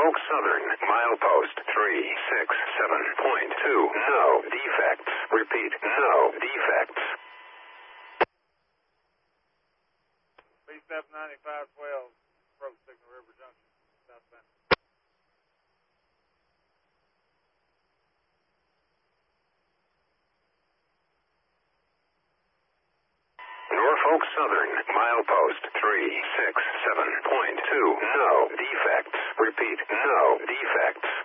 Norfolk Southern, milepost 367.2. No defects. Repeat, no defects. B-step 9512, approach Signal River Junction, southbound. Norfolk Southern, milepost 367.2. No defects. Repeat, no defects.